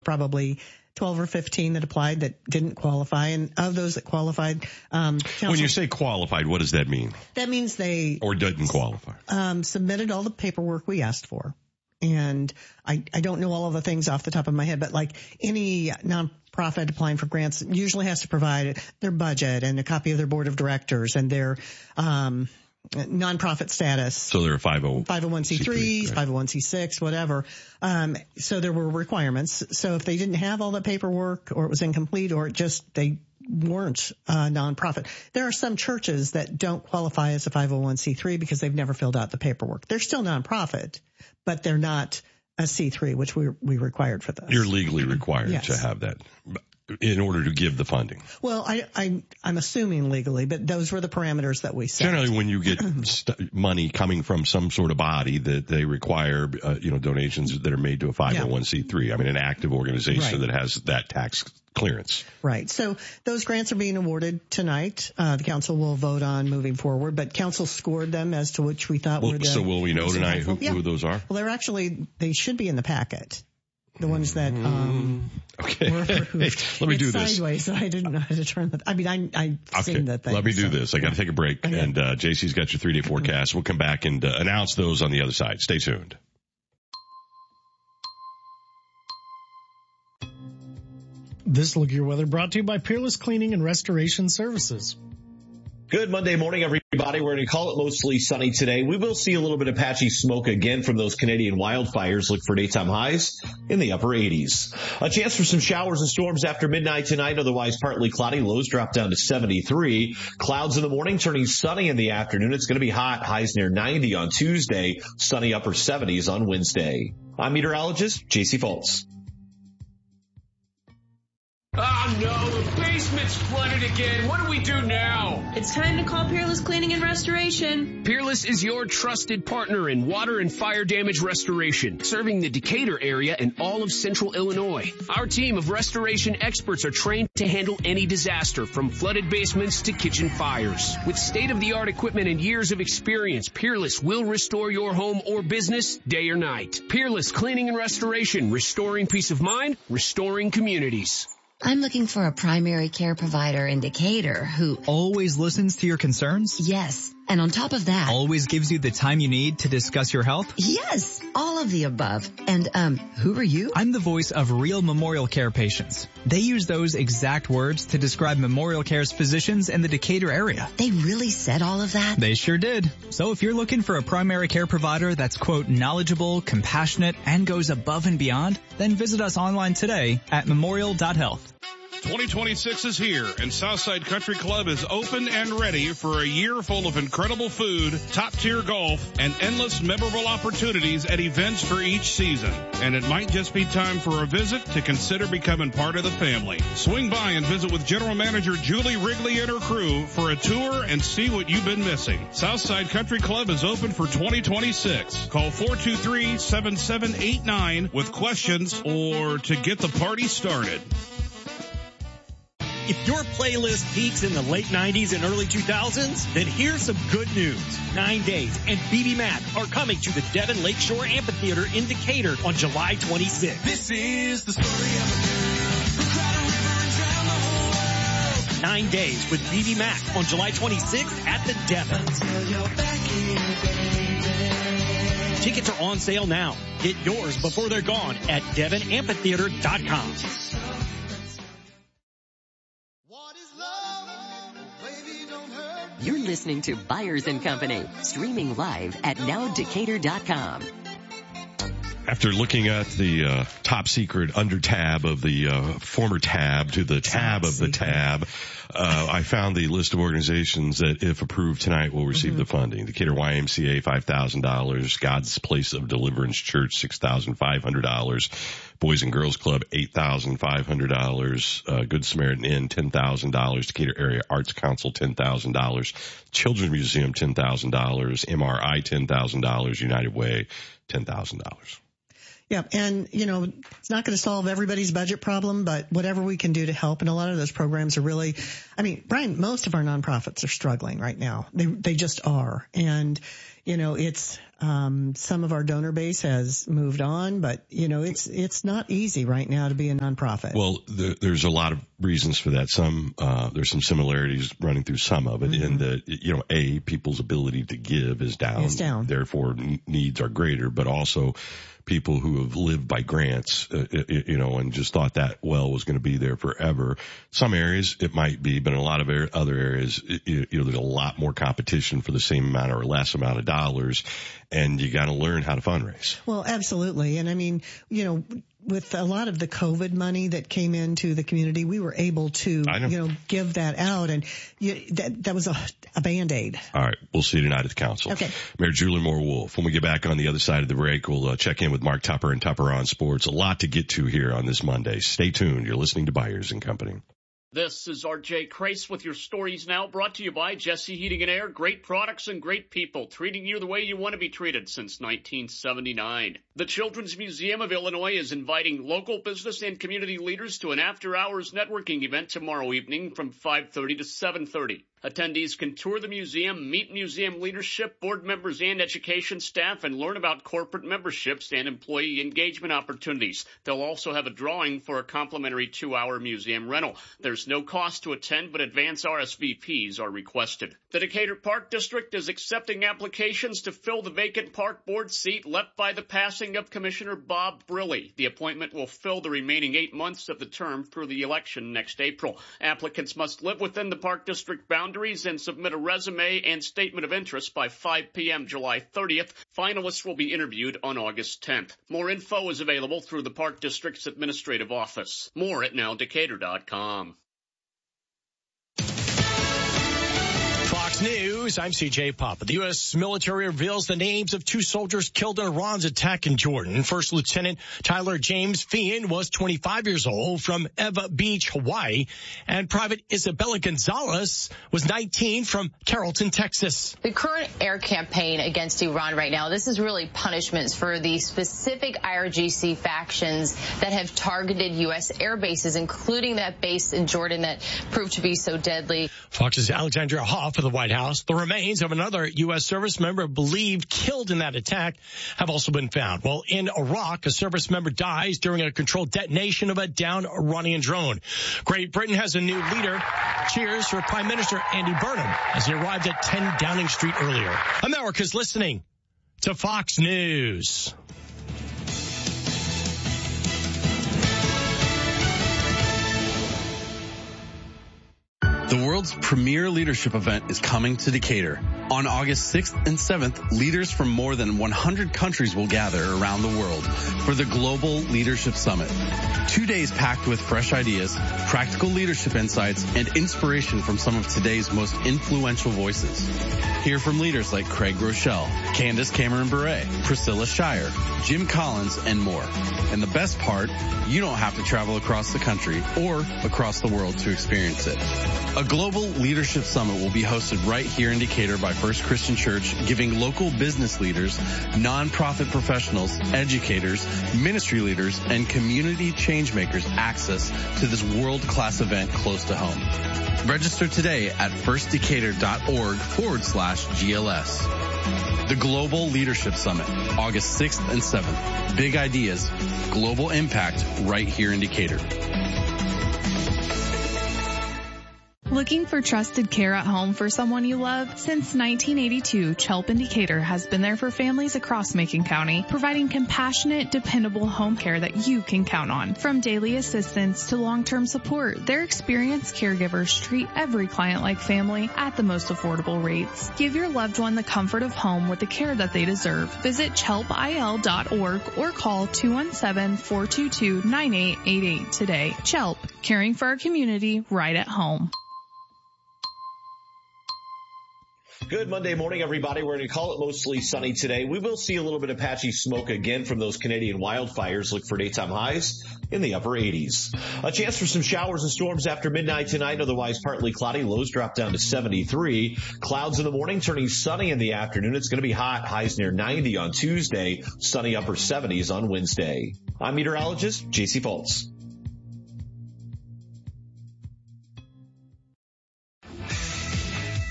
probably 12 or 15 that applied that didn't qualify. And of those that qualified, when you say qualified, what does that mean? That means they or didn't qualify. Submitted all the paperwork we asked for. And I don't know all of the things off the top of my head, but like any nonprofit applying for grants usually has to provide their budget and a copy of their board of directors and their nonprofit status. So they're 501c3s, right. 501c6, whatever. So there were requirements. So if they didn't have all that paperwork or it was incomplete or they weren't nonprofit. There are some churches that don't qualify as a 501c3 because they've never filled out the paperwork. They're still nonprofit, but they're not a C3, which we required for this. You're legally required Yes. to have that in order to give the funding. Well, I'm assuming legally, but those were the parameters that we set. Generally, when you get money coming from some sort of body that they require, donations that are made to a 501c3. I mean, an active organization that has that tax clearance. Right. So those grants are being awarded tonight. The council will vote on moving forward, but council scored them as to which we thought were the. So will we know tonight who those are? Well, they should be in the packet. The ones that okay. were approved. Let me do this. Sideways, so I didn't know how to turn that. I mean, I've seen that thing. Let me do this. I got to take a break, and JC's got your 3-day forecast. We'll come back and announce those on the other side. Stay tuned. This Look at Your Weather brought to you by Peerless Cleaning and Restoration Services. Good Monday morning, everybody. We're going to call it mostly sunny today. We will see a little bit of patchy smoke again from those Canadian wildfires. Look for daytime highs in the upper 80s. A chance for some showers and storms after midnight tonight. Otherwise, partly cloudy. Lows drop down to 73. Clouds in the morning, turning sunny in the afternoon. It's going to be hot. Highs near 90 on Tuesday. Sunny upper 70s on Wednesday. I'm meteorologist J.C. Fultz. Oh no, the basement's flooded again. What do we do now? It's time to call Peerless Cleaning and Restoration. Peerless is your trusted partner in water and fire damage restoration, serving the Decatur area and all of central Illinois. Our team of restoration experts are trained to handle any disaster, from flooded basements to kitchen fires. With state-of-the-art equipment and years of experience, Peerless will restore your home or business day or night. Peerless Cleaning and Restoration, restoring peace of mind, restoring communities. I'm looking for a primary care provider in Decatur who always listens to your concerns? Yes. And on top of that, always gives you the time you need to discuss your health? Yes, all of the above. And, who are you? I'm the voice of real Memorial Care patients. They use those exact words to describe Memorial Care's physicians in the Decatur area. They really said all of that? They sure did. So if you're looking for a primary care provider that's, quote, knowledgeable, compassionate, and goes above and beyond, then visit us online today at memorial.health. 2026 is here, and Southside Country Club is open and ready for a year full of incredible food, top-tier golf, and endless memorable opportunities at events for each season. And it might just be time for a visit to consider becoming part of the family. Swing by and visit with General Manager Julie Wrigley and her crew for a tour and see what you've been missing. Southside Country Club is open for 2026. Call 423-7789 with questions or to get the party started. If your playlist peaks in the late 90s and early 2000s, then here's some good news. 9 Days and BB Mac are coming to the Devon Lakeshore Amphitheater in Decatur on July 26th. This is the story of a girl who cried a river and drowned the whole world. 9 Days with BB Mac on July 26th at the Devon. Until you're back here, baby. Tickets are on sale now. Get yours before they're gone at DevonAmphitheater.com. You're listening to Byers & Company, streaming live at nowdecatur.com. After looking at the top secret under tab of the former tab to the tab of the tab, I found the list of organizations that, if approved tonight, will receive the funding. Decatur YMCA, $5,000. God's Place of Deliverance Church, $6,500. Boys and Girls Club, $8,500. Good Samaritan Inn, $10,000. Decatur Area Arts Council, $10,000. Children's Museum, $10,000. MRI, $10,000. United Way, $10,000. Yeah, and, it's not going to solve everybody's budget problem, but whatever we can do to help, and a lot of those programs are really, Brian, most of our nonprofits are struggling right now. They just are. And, it's Some of our donor base has moved on, but it's not easy right now to be a nonprofit. Well, there's a lot of reasons for that. There's some similarities running through some of it in that, people's ability to give is down. It's down. Therefore needs are greater, but also people who have lived by grants, and just thought that well was going to be there forever. Some areas it might be, but in a lot of other areas, there's a lot more competition for the same amount or less amount of dollars, and you got to learn how to fundraise. Well, absolutely. And I mean, with a lot of the COVID money that came into the community, we were able to, give that out, and that was a Band-Aid. All right. We'll see you tonight at the council. Okay. Mayor Julie Moore Wolf. When we get back on the other side of the break, we'll check in with Mark Tupper and Tupper on Sports. A lot to get to here on this Monday. Stay tuned. You're listening to Byers and Company. This is RJ Crace with your stories now, brought to you by Jesse Heating and Air. Great products and great people, treating you the way you want to be treated since 1979. The Children's Museum of Illinois is inviting local business and community leaders to an after-hours networking event tomorrow evening from 5:30 to 7:30. Attendees can tour the museum, meet museum leadership, board members, and education staff, and learn about corporate memberships and employee engagement opportunities. They'll also have a drawing for a complimentary 2-hour museum rental. There's no cost to attend, but advance RSVPs are requested. The Decatur Park District is accepting applications to fill the vacant park board seat left by the passing of Commissioner Bob Briley. The appointment will fill the remaining 8 months of the term through the election next April. Applicants must live within the Park District boundaries and submit a resume and statement of interest by 5 p.m. July 30th. Finalists will be interviewed on August 10th. More info is available through the Park District's administrative office. More at nowdecatur.com. Fox News, I'm CJ Papa. The U.S. military reveals the names of 2 soldiers killed in Iran's attack in Jordan. First Lieutenant Tyler James Feehan was 25 years old from Eva Beach, Hawaii, and Private Isabella Gonzalez was 19 from Carrollton, Texas. The current air campaign against Iran right now, this is really punishments for the specific IRGC factions that have targeted U.S. air bases, including that base in Jordan that proved to be so deadly. Fox's Alexandria Hoff of the White House. The remains of another U.S. service member believed killed in that attack have also been found. Well, in Iraq, a service member dies during a controlled detonation of a downed Iranian drone. Great Britain has a new leader. Cheers for Prime Minister Andy Burnham as he arrived at 10 Downing Street earlier. America's listening to Fox News. The world's premier leadership event is coming to Decatur. On August 6th and 7th, leaders from more than 100 countries will gather around the world for the Global Leadership Summit. 2 days packed with fresh ideas, practical leadership insights, and inspiration from some of today's most influential voices. Hear from leaders like Craig Rochelle, Candace Cameron Bure, Priscilla Shire, Jim Collins, and more. And the best part, you don't have to travel across the country or across the world to experience it. A Global Leadership Summit will be hosted right here in Decatur by First Christian Church, giving local business leaders, nonprofit professionals, educators, ministry leaders, and community changemakers access to this world-class event close to home. Register today at firstdecatur.org/GLS. The Global Leadership Summit, August 6th and 7th. Big ideas, global impact right here in Decatur. Looking for trusted care at home for someone you love? Since 1982, Chelp in Decatur has been there for families across Macon County, providing compassionate, dependable home care that you can count on. From daily assistance to long-term support, their experienced caregivers treat every client like family at the most affordable rates. Give your loved one the comfort of home with the care that they deserve. Visit chelpil.org or call 217-422-9888 today. Chelp, caring for our community right at home. Good Monday morning, everybody. We're going to call it mostly sunny today. We will see a little bit of patchy smoke again from those Canadian wildfires. Look for daytime highs in the upper 80s. A chance for some showers and storms after midnight tonight. Otherwise, partly cloudy. Lows drop down to 73. Clouds in the morning, turning sunny in the afternoon. It's going to be hot. Highs near 90 on Tuesday. Sunny upper 70s on Wednesday. I'm meteorologist J.C. Fultz.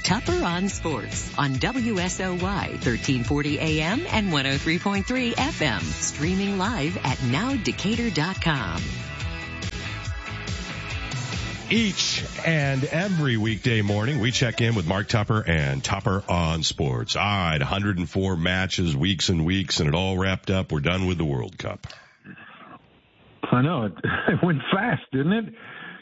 Tupper on Sports on WSOY 1340 AM and 103.3 FM. Streaming live at nowdecatur.com. Each and every weekday morning, we check in with Mark Tupper and Tupper on Sports. All right, 104 matches, weeks and weeks, and it all wrapped up. We're done with the World Cup. I know. It went fast, didn't it?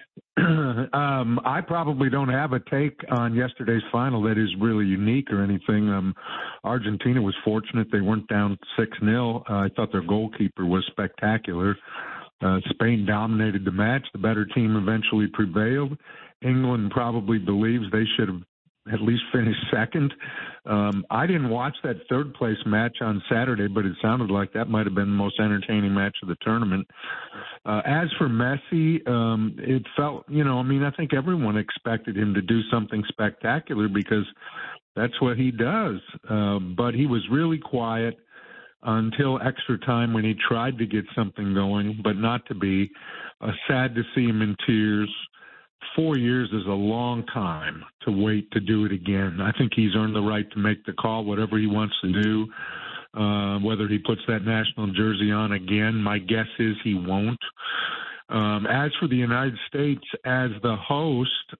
I probably don't have a take on yesterday's final that is really unique or anything. Argentina was fortunate. They weren't down 6-0. I thought their goalkeeper was spectacular. Spain dominated the match. The better team eventually prevailed. England probably believes they should have at least finished second. I didn't watch that third place match on Saturday, but it sounded like that might have been the most entertaining match of the tournament. As for Messi, it felt, I think everyone expected him to do something spectacular because that's what he does. But he was really quiet until extra time when he tried to get something going, but not to be. Sad to see him in tears. 4 years is a long time to wait to do it again. I think he's earned the right to make the call, whatever he wants to do. Whether he puts that national jersey on again, my guess is he won't. As for the United States as the host,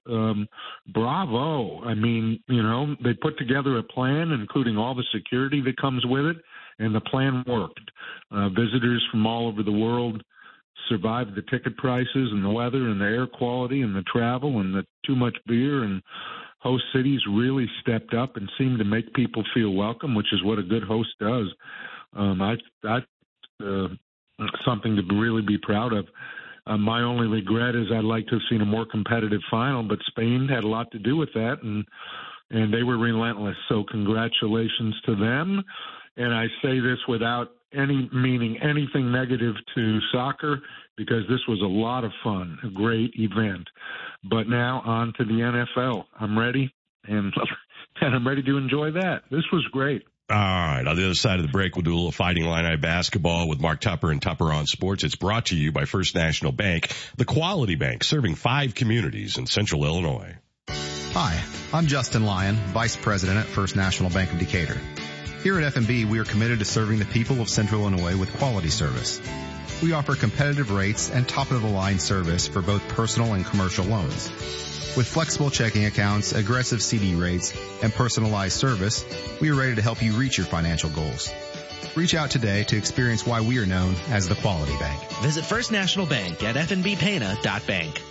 bravo. I mean, they put together a plan, including all the security that comes with it, and the plan worked. Visitors from all over the world survived the ticket prices and the weather and the air quality and the travel and the too much beer, and host cities really stepped up and seemed to make people feel welcome, which is what a good host does. That's something to really be proud of. My only regret is I'd like to have seen a more competitive final, but Spain had a lot to do with that, and they were relentless. So congratulations to them. And I say this without meaning anything negative to soccer, because this was a lot of fun, a great event. But now on to the NFL. I'm ready, and I'm ready to enjoy that. This was great. All right. On the other side of the break, we'll do a little Fighting Illini basketball with Mark Tupper and Tupper on Sports. It's brought to you by First National Bank, the quality bank serving 5 communities in central Illinois. Hi, I'm Justin Lyon, Vice President at First National Bank of Decatur. Here at F&B, we are committed to serving the people of Central Illinois with quality service. We offer competitive rates and top-of-the-line service for both personal and commercial loans. With flexible checking accounts, aggressive CD rates, and personalized service, we are ready to help you reach your financial goals. Reach out today to experience why we are known as the Quality Bank. Visit First National Bank at fnbpena.bank.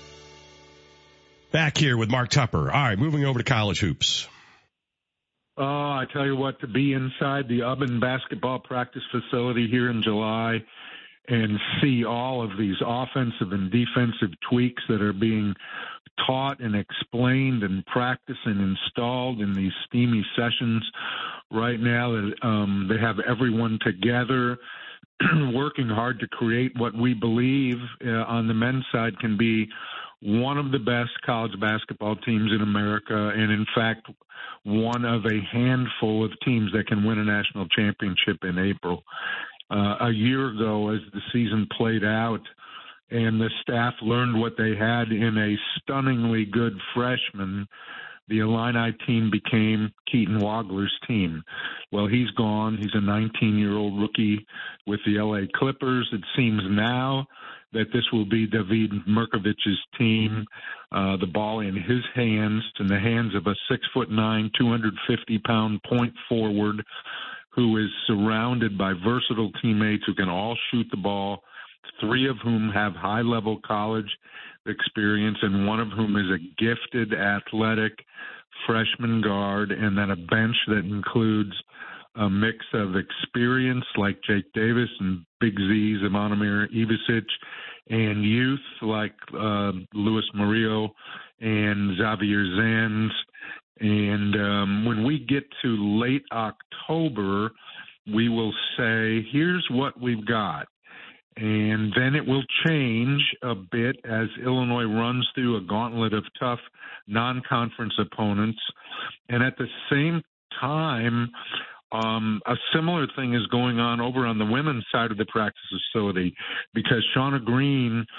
Back here with Mark Tupper. All right, moving over to college hoops. Oh, I tell you what, to be inside the Ubben basketball practice facility here in July and see all of these offensive and defensive tweaks that are being taught and explained and practiced and installed in these steamy sessions right now, that they have everyone together working hard to create what we believe on the men's side can be one of the best college basketball teams in America, and in fact, one of a handful of teams that can win a national championship in April. A year ago, as the season played out and the staff learned what they had in a stunningly good freshman, the Illini team became Keaton Wagler's team. Well, he's gone. He's a 19-year-old rookie with the LA Clippers. It seems now that this will be David Mirkovich's team, the ball in his hands, in the hands of a 6'9", 250-pound point forward who is surrounded by versatile teammates who can all shoot the ball, 3 of whom have high-level college experience, and one of whom is a gifted, athletic freshman guard, and then a bench that includes a mix of experience like Jake Davis and Big Z's, Emanuel Ivisic, and youth like Luis Murillo and Xavier Zanz. And when we get to late October, we will say, here's what we've got. And then it will change a bit as Illinois runs through a gauntlet of tough non-conference opponents. And at the same time, a similar thing is going on over on the women's side of the practice facility, because Shauna Green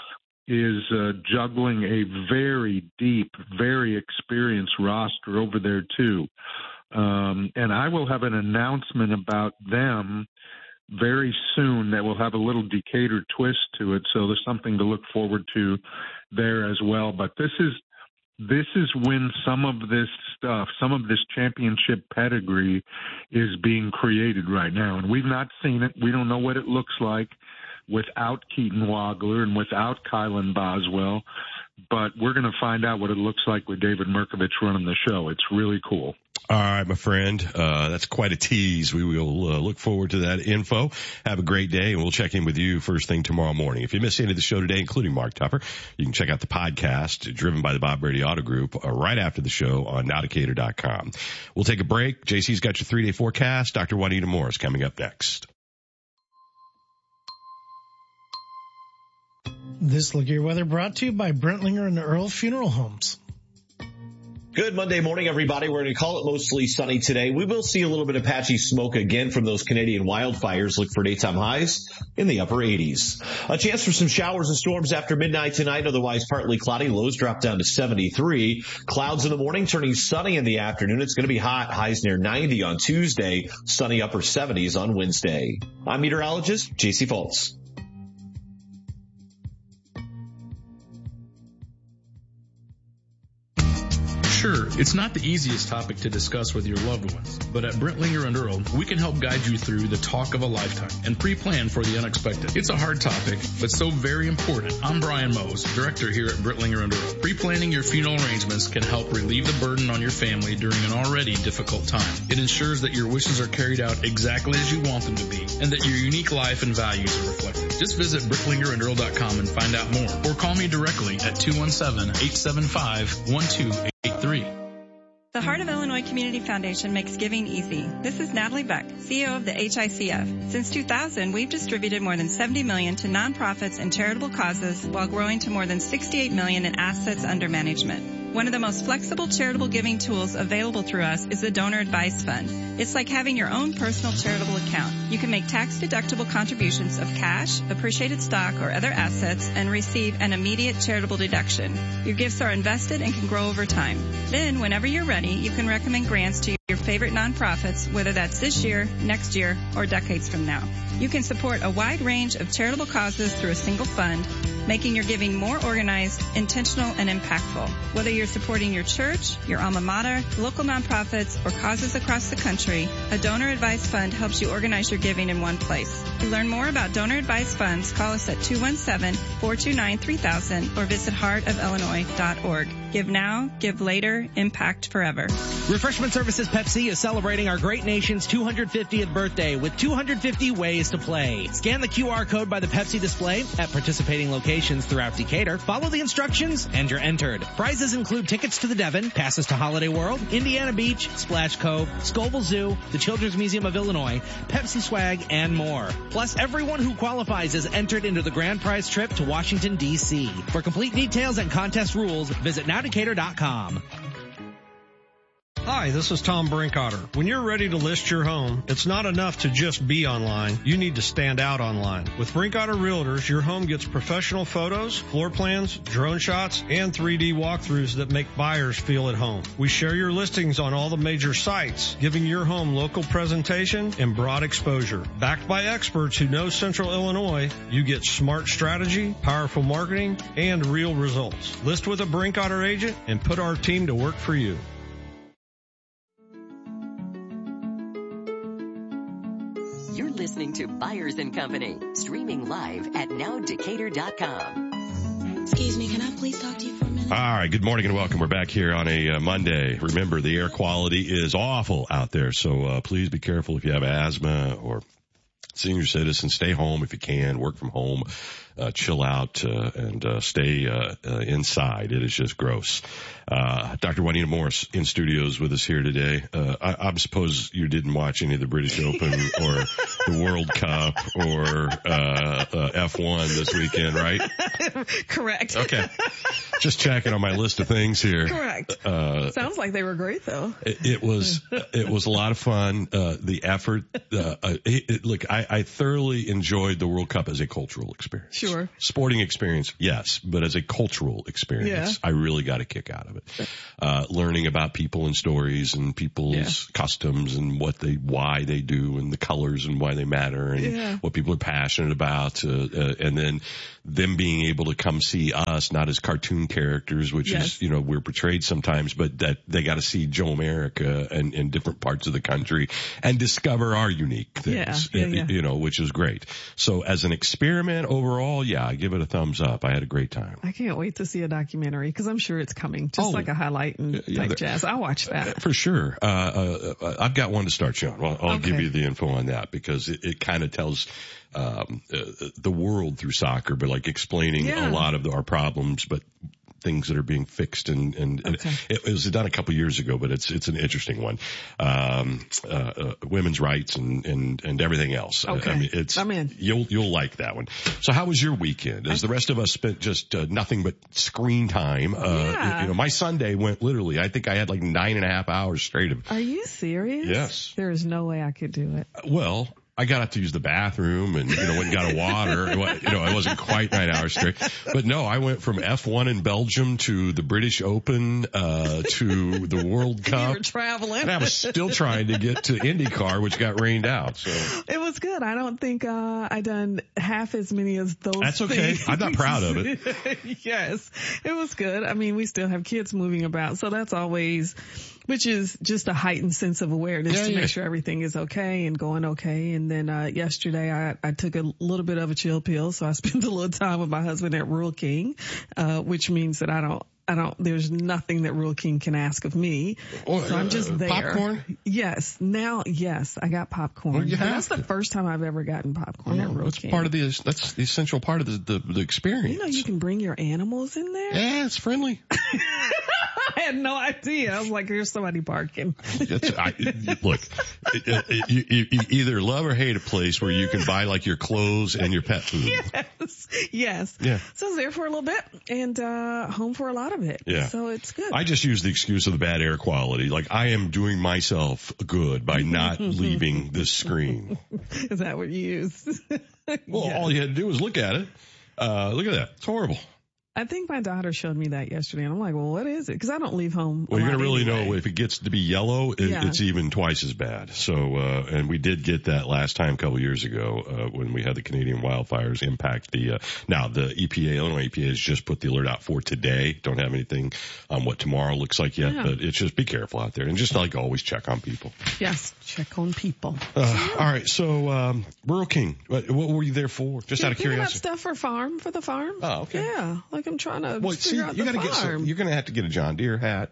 is juggling a very deep, very experienced roster over there too. And I will have an announcement about them very soon that will have a little Decatur twist to it. So there's something to look forward to there as well. But this is when some of this stuff, some of this championship pedigree is being created right now. And we've not seen it. We don't know what it looks like without Keaton Wagler and without Kylan Boswell. But we're going to find out what it looks like with David Merkovich running the show. It's really cool. All right, my friend. That's quite a tease. We will look forward to that info. Have a great day, and we'll check in with you first thing tomorrow morning. If you missed any of the show today, including Mark Tupper, you can check out the podcast driven by the Bob Brady Auto Group right after the show on nowdecatur.com. We'll take a break. JC's got your 3-day forecast. Dr. Juanita Morris coming up next. This Look at Your Weather brought to you by Brentlinger and Earl Funeral Homes. Good Monday morning, everybody. We're going to call it mostly sunny today. We will see a little bit of patchy smoke again from those Canadian wildfires. Look for daytime highs in the upper 80s. A chance for some showers and storms after midnight tonight. Otherwise, partly cloudy. Lows drop down to 73. Clouds in the morning, turning sunny in the afternoon. It's going to be hot. Highs near 90 on Tuesday. Sunny upper 70s on Wednesday. I'm meteorologist J.C. Fultz. Sure, it's not the easiest topic to discuss with your loved ones, but at Brentlinger and Earl, we can help guide you through the talk of a lifetime and pre-plan for the unexpected. It's a hard topic, but so very important. I'm Brian Mose, director here at Brentlinger and Earl. Pre-planning your funeral arrangements can help relieve the burden on your family during an already difficult time. It ensures that your wishes are carried out exactly as you want them to be, and that your unique life and values are reflected. Just visit BricklingerandEarl.com and find out more, or call me directly at 217-875-1283. The Heart of Illinois Community Foundation makes giving easy. This is Natalie Beck, CEO of the HICF. Since 2000, we've distributed more than $70 million to nonprofits and charitable causes while growing to more than $68 million in assets under management. One of the most flexible charitable giving tools available through us is the Donor Advice Fund. It's like having your own personal charitable account. You can make tax-deductible contributions of cash, appreciated stock, or other assets and receive an immediate charitable deduction. Your gifts are invested and can grow over time. Then, whenever you're ready, you can recommend grants to your favorite nonprofits, whether that's this year, next year, or decades from now. You can support a wide range of charitable causes through a single fund, making your giving more organized, intentional, and impactful. Whether you're supporting your church, your alma mater, local nonprofits, or causes across the country, a Donor Advice Fund helps you organize your giving in one place. To learn more about Donor Advice Funds, call us at 217-429-3000 or visit heartofillinois.org. Give now, give later, impact forever. Refreshment Services Pepsi is celebrating our great nation's 250th birthday with 250 ways to play. Scan the QR code by the Pepsi display at participating locations throughout Decatur. Follow the instructions and you're entered. Prizes include tickets to the Devon, passes to Holiday World, Indiana Beach, Splash Cove, Scoville Zoo, the Children's Museum of Illinois, Pepsi swag, and more. Plus, everyone who qualifies is entered into the grand prize trip to Washington, D.C. For complete details and contest rules, visit nowdecatur.com. Hi, this is Tom Brinkotter. When you're ready to list your home, it's not enough to just be online. You need to stand out online. With Brinkotter Realtors, your home gets professional photos, floor plans, drone shots, and 3D walkthroughs that make buyers feel at home. We share your listings on all the major sites, giving your home local presentation and broad exposure. Backed by experts who know Central Illinois, you get smart strategy, powerful marketing, and real results. List with a Brinkotter agent and put our team to work for you. You're listening to Byers & Company, streaming live at nowdecatur.com. Excuse me, can I please talk to you for a minute? All right, good morning and welcome. We're back here on a Monday. Remember, the air quality is awful out there, so please be careful if you have asthma or senior citizens. Stay home if you can, work from home, chill out, and stay inside. It is just gross. Dr. Juanita Morris in studios with us here today. I suppose you didn't watch any of the British Open or the World Cup or F1 this weekend, right? Correct. Okay. Just checking on my list of things here. Correct. Sounds like they were great, though. It was a lot of fun. The effort. Look, I thoroughly enjoyed the World Cup as a cultural experience. Sure. Sporting experience, yes, but as a cultural experience, I really got a kick out of it. Learning about people and stories and people's customs and why they do and the colors and why they matter and what people are passionate about. And then them being able to come see us, not as cartoon characters, which is, we're portrayed sometimes, but that they got to see Joe America and in different parts of the country and discover our unique things, which is great. So as an experiment overall, I give it a thumbs up. I had a great time. I can't wait to see a documentary because I'm sure it's coming, just like a highlight and type jazz. I'll watch that. For sure. I've got one to start showing. I'll give you the info on that because it kind of tells the world through soccer, but like explaining a lot of our problems, but things that are being fixed and it was done a couple years ago, but it's an interesting one. Women's rights and everything else. Okay. I mean, I'm in. You'll like that one. So how was your weekend? As the rest of us spent just nothing but screen time. My Sunday went literally, I think I had like 9.5 hours straight of. Are you serious? Yes. There is no way I could do it. Well, I got up to use the bathroom and, went and got a water. It wasn't quite 9 hours straight. But no, I went from F1 in Belgium to the British Open, to the World Cup. You were traveling. And I was still trying to get to IndyCar, which got rained out. So it was good. I don't think, I done half as many as those. That's okay. things. I'm not proud of it. Yes, it was good. I mean, we still have kids moving about. So that's always, which is just a heightened sense of awareness to make sure everything is okay and going okay. And then yesterday I took a little bit of a chill pill, so I spent a little time with my husband at Rural King, which means that I don't, there's nothing that Rural King can ask of me. So I'm just there. Popcorn? Yes. I got popcorn. Well, that's the first time I've ever gotten popcorn at Rural King. That's the essential part of the experience. You can bring your animals in there? Yeah, it's friendly. I had no idea. I was like, here's somebody barking. Look, you either love or hate a place where you can buy like your clothes and your pet food. Yes. Yeah. So I was there for a little bit and home for a lot of it. Yeah. So it's good. I just use the excuse of the bad air quality. Like I am doing myself good by not leaving this screen. Is that what you use? Well, all you had to do was look at it. Look at that. It's horrible. I think my daughter showed me that yesterday, and I'm like, well, what is it? Because I don't leave home. Well, you're going to really know if it gets to be yellow, it's even twice as bad. So, and we did get that last time a couple years ago, when we had the Canadian wildfires impact now the Illinois EPA has just put the alert out for today. Don't have anything on what tomorrow looks like yet, but it's just be careful out there and just like always check on people. Yes, check on people. All right. So, Rural King, what were you there for? Just out of curiosity. Stuff for the farm. Oh, okay. Yeah. Like I'm trying to figure out the farm. You're going to have to get a John Deere hat.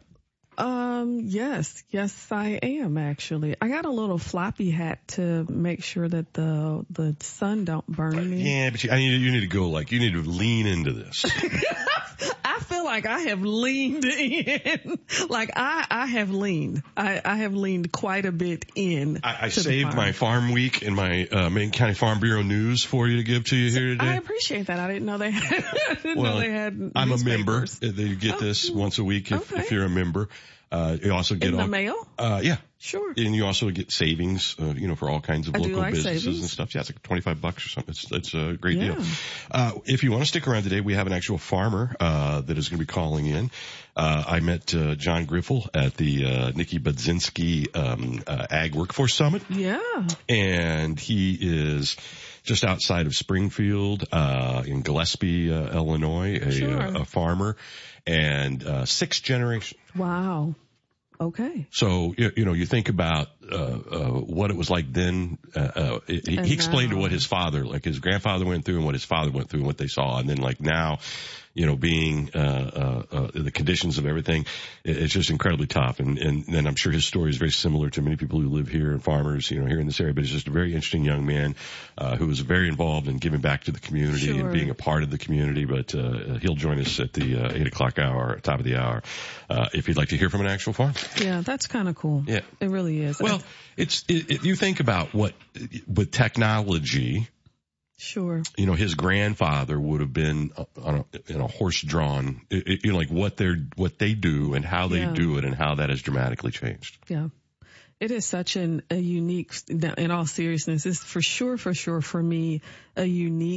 Yes, I am actually. I got a little floppy hat to make sure that the sun don't burn me. Yeah, but you need to go you need to lean into this. I feel like I have leaned in. Like I have leaned. I have leaned quite a bit in. I saved my farm week in my Maine County Farm Bureau news for you to give to you here today. I appreciate that. I didn't know they had. I'm a member. They get this once a week if you're a member. You also get in the mail. Yeah. Sure. And you also get savings, for all kinds of local businesses savings. and stuff. Yeah, it's like $25 or something. It's a great deal. If you want to stick around today, we have an actual farmer, that is going to be calling in. I met, John Griffel at the, Nikki Budzinski, Ag Workforce Summit. Yeah. And he is just outside of Springfield, in Gillespie, Illinois, a farmer and, sixth generation. Wow. Okay. So, you think about, what it was like then, he explained to what his father, like his grandfather went through and what his father went through and what they saw. And then now, being, the conditions of everything, it's just incredibly tough. And then I'm sure his story is very similar to many people who live here and farmers, here in this area, but he's just a very interesting young man, who was very involved in giving back to the community and being a part of the community. But, he'll join us at the, 8:00 hour, top of the hour, if you'd like to hear from an actual farmer. Yeah, that's kind of cool. Yeah. It really is. Well, you think about with technology. Sure. His grandfather would have been in a horse-drawn, like what they do and how they do it and how that has dramatically changed. Yeah. It is such a unique, in all seriousness, it's for sure for me, a unique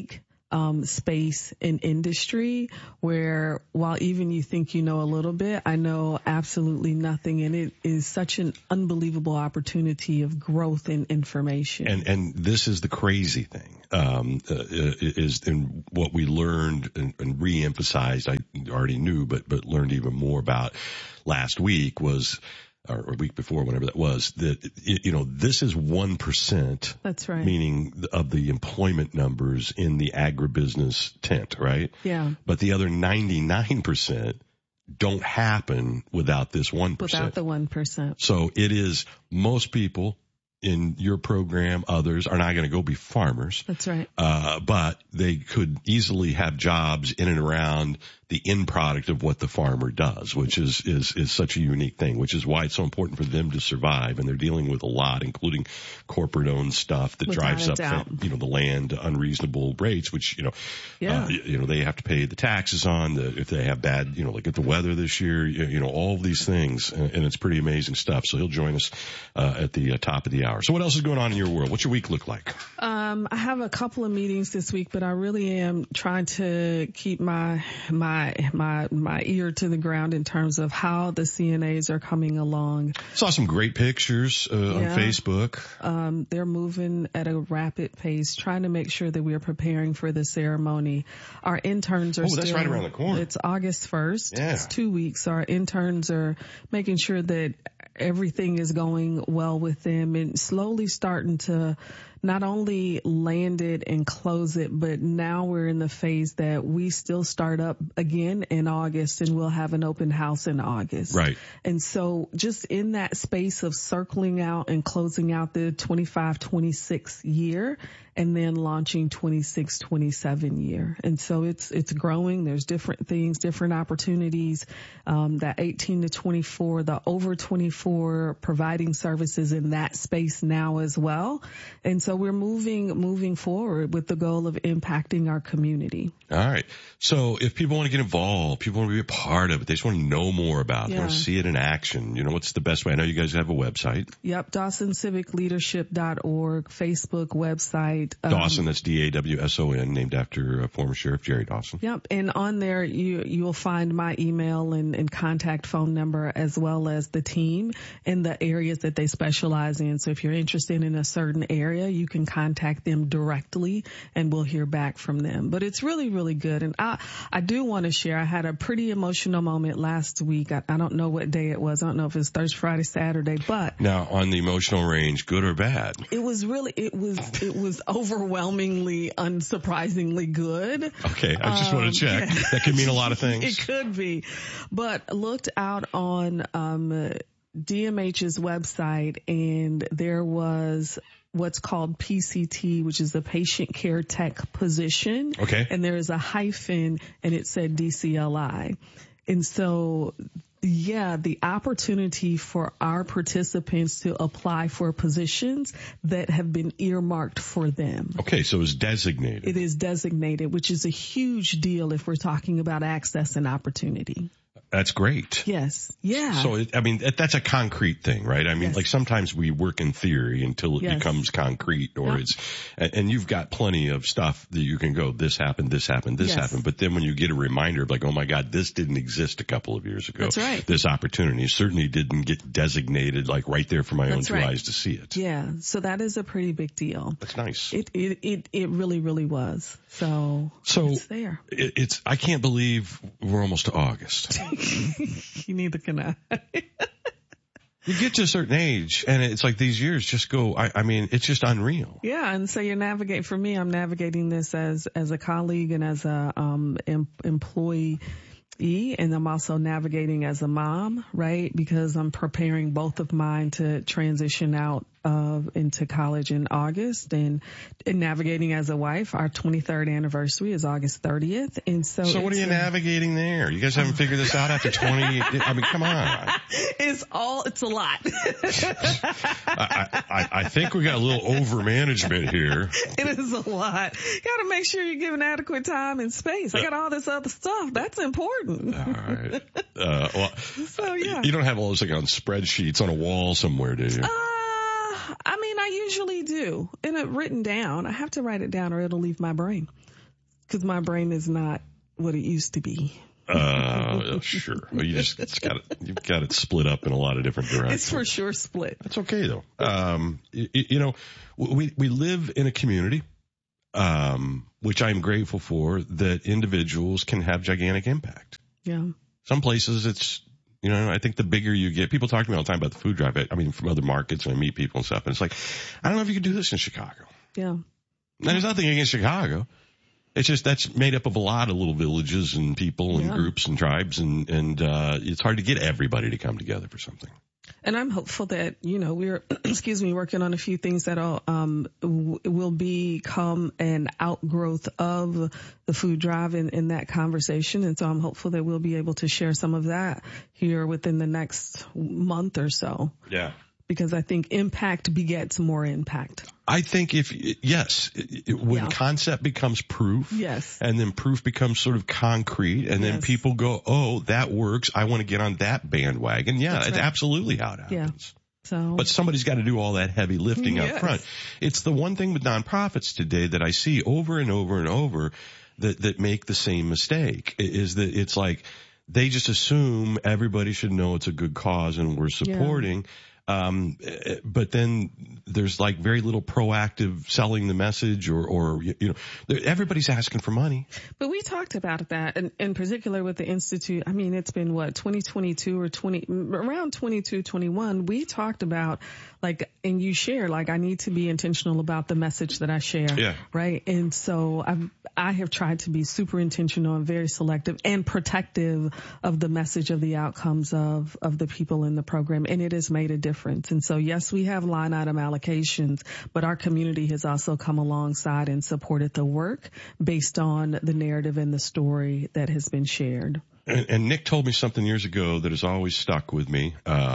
space and industry where while even you think you know a little bit, I know absolutely nothing. And it is such an unbelievable opportunity of growth and information. And this is the crazy thing, is in what we learned and re-emphasized. I already knew, but learned even more about last week was, or a week before, whenever that was, that, this is 1%. That's right. Meaning of the employment numbers in the agribusiness tent, right? Yeah. But the other 99% don't happen without this 1%. Without the 1%. So it is most people in your program, others are not going to go be farmers. That's right. But they could easily have jobs in and around the end product of what the farmer does, which is such a unique thing, which is why it's so important for them to survive. And they're dealing with a lot, including corporate owned stuff that drives up, the land to unreasonable rates, which, they have to pay the taxes on if they have bad, like at the weather this year, all of these things. And it's pretty amazing stuff. So he'll join us, at the top of the hour. So what else is going on in your world? What's your week look like? I have a couple of meetings this week, but I really am trying to keep my ear to the ground in terms of how the CNAs are coming along. Saw some great pictures on Facebook. They're moving at a rapid pace, trying to make sure that we are preparing for the ceremony. Our interns are that's right around the corner. It's August 1st. Yeah. It's 2 weeks. Our interns are making sure that everything is going well with them and slowly starting to not only land it and close it, but now we're in the phase that we still start up again in August and we'll have an open house in August. Right. And so just in that space of circling out and closing out the 25-26 year and then launching 26-27 year. And so it's growing. There's different things, different opportunities. That 18 to 24, the over 24 providing services in that space now as well. And so we're moving forward with the goal of impacting our community. All right. So if people want to get involved, people want to be a part of it, they just want to know more about it, they want to see it in action, what's the best way? I know you guys have a website. Yep. DawsonCivicLeadership.org, Facebook website. Dawson, that's DAWSON, named after former Sheriff Jerry Dawson. Yep. And on there, you'll find my email and contact phone number as well as the team and the areas that they specialize in. So if you're interested in a certain area, you can contact them directly and we'll hear back from them. But it's really, really good. And I do want to share, I had a pretty emotional moment last week. I don't know what day it was. I don't know if it's Thursday, Friday, Saturday, but. Now, on the emotional range, good or bad? It was overwhelmingly, unsurprisingly good. Okay. I just want to check. That could mean a lot of things. It could be. But looked out on, DMH's website and there was what's called PCT, which is the patient care tech position. Okay. And there is a hyphen and it said DCLI. And so, the opportunity for our participants to apply for positions that have been earmarked for them. Okay, so it's designated. It is designated, which is a huge deal if we're talking about access and opportunity. That's great. Yes. Yeah. So, that's a concrete thing, right? I mean, like sometimes we work in theory until it becomes concrete or and you've got plenty of stuff that you can go, this happened, this happened, this happened. But then when you get a reminder of like, oh my God, this didn't exist a couple of years ago. That's right. This opportunity certainly didn't get designated like right there for my own two eyes to see it. Yeah. So that is a pretty big deal. That's nice. It really, really was. So it's there. I can't believe we're almost to August. You need to connect. You get to a certain age and it's like these years just go, I mean, it's just unreal. Yeah. And so I'm navigating this as a colleague and as a, employee. And I'm also navigating as a mom, right? Because I'm preparing both of mine to transition out into college in August and navigating as a wife. Our 23rd anniversary is August 30th. And so what are you navigating there? You guys haven't figured this out after 20? I mean, come on. It's a lot. I think we got a little over management here. It is a lot. You got to make sure you're giving adequate time and space. I got all this other stuff. That's important. All right. You don't have all those like on spreadsheets on a wall somewhere, do you? I usually do. And it written down. I have to write it down or it'll leave my brain. Because my brain is not what it used to be. Sure. Well, you've got it split up in a lot of different directions. It's for sure split. That's okay though. We live in a community, which I'm grateful for, that individuals can have gigantic impact. Yeah. Some places it's, I think the bigger you get, people talk to me all the time about the food drive. I mean, from other markets, and I meet people and stuff, and it's like, I don't know if you could do this in Chicago. Yeah. And there's nothing against Chicago. It's just that's made up of a lot of little villages and people and groups and tribes, and it's hard to get everybody to come together for something. And I'm hopeful that, we're, working on a few things that'll, will become an outgrowth of the food drive in that conversation. And so I'm hopeful that we'll be able to share some of that here within the next month or so. Yeah. Because I think impact begets more impact. I think when concept becomes proof, and then proof becomes sort of concrete, and then people go, oh, that works, I want to get on that bandwagon. Yeah, that's absolutely how it happens. Yeah. But somebody's got to do all that heavy lifting up front. It's the one thing with nonprofits today that I see over and over and over that make the same mistake, is that it's like they just assume everybody should know it's a good cause and we're supporting. But then there's like very little proactive selling the message or everybody's asking for money. But we talked about that, and in particular with the Institute. I mean, it's been 2022 or around 22, 21. We talked about and you share, I need to be intentional about the message that I share. Yeah. Right. And so I have tried to be super intentional and very selective and protective of the message of the outcomes of the people in the program. And it has made a difference. And so, yes, we have line item allocations, but our community has also come alongside and supported the work based on the narrative and the story that has been shared. And Nick told me something years ago that has always stuck with me,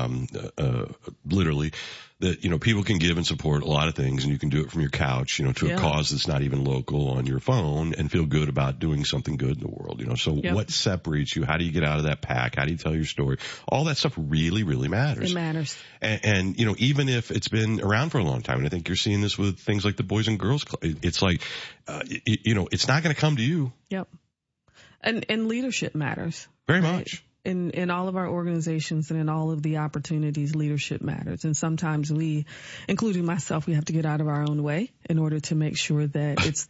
literally, that, people can give and support a lot of things, and you can do it from your couch, to a cause that's not even local on your phone, and feel good about doing something good in the world, So what separates you? How do you get out of that pack? How do you tell your story? All that stuff really, really matters. It matters. And even if it's been around for a long time, and I think you're seeing this with things like the Boys and Girls Club, it's like, it's not going to come to you. Yep. And leadership matters. Very much. In all of our organizations and in all of the opportunities, leadership matters. And sometimes we, including myself, we have to get out of our own way in order to make sure that it's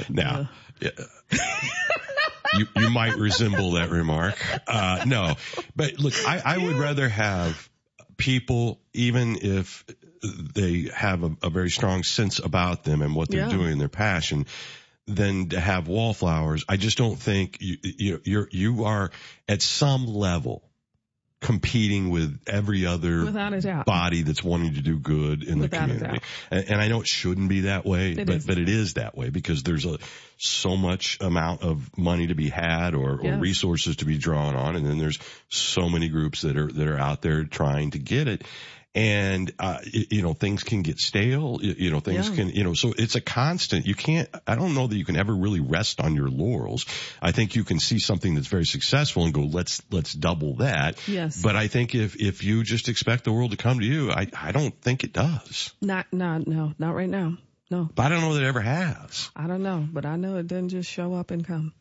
you might resemble that remark. No, but look, I would rather have people, even if they have a very strong sense about them and what they're doing, their passion, than to have wallflowers. I just don't think you are at some level competing with every other body that's wanting to do good in the community. And I know it shouldn't be that way, but it is that way because there's so much amount of money to be had or resources to be drawn on. And then there's so many groups that are out there trying to get it. And, things can get stale, things can, so it's a constant. I don't know that you can ever really rest on your laurels. I think you can see something that's very successful and go, let's double that. Yes. But I think if you just expect the world to come to you, I don't think it does. Not right now. No. But I don't know that it ever has. I don't know, but I know it doesn't just show up and come.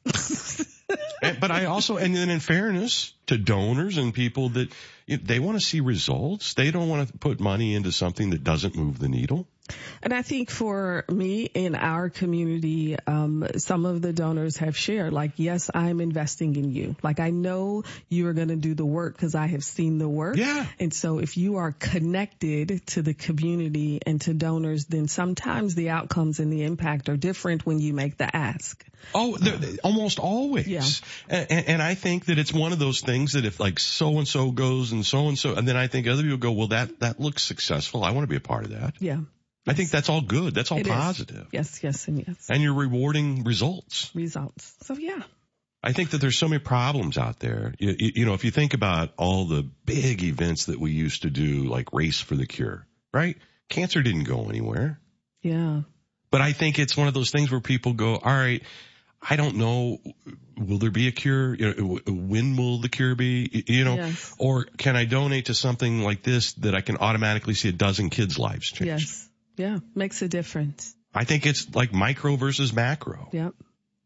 But I also, and then in fairness to donors and people that they want to see results. They don't want to put money into something that doesn't move the needle. And I think for me in our community, some of the donors have shared, yes, I'm investing in you. I know you are going to do the work because I have seen the work. Yeah. And so if you are connected to the community and to donors, then sometimes the outcomes and the impact are different when you make the ask. Oh, almost always. Yeah. And I think that it's one of those things that if so-and-so goes and so-and-so, and then I think other people go, well, that looks successful. I want to be a part of that. Yeah. I think that's all good. That's all positive. Yes, and yes. And you're rewarding results. So, yeah. I think that there's so many problems out there. If you think about all the big events that we used to do, like Race for the Cure, right? Cancer didn't go anywhere. Yeah. But I think it's one of those things where people go, all right, I don't know, will there be a cure? When will the cure be? Yes. Or can I donate to something like this that I can automatically see a dozen kids' lives change? Yes. Yeah. Makes a difference. I think it's like micro versus macro. Yep.